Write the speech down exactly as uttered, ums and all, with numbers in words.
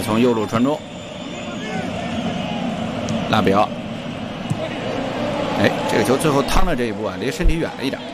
从右路传中，拉比奥。哎，这个球最后趟的这一步啊，离身体远了一点。